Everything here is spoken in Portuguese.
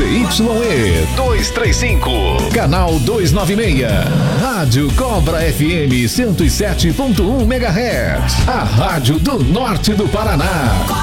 ZYE 235, canal 296. Rádio Cobra FM 107.1 MHz. A rádio do norte do Paraná.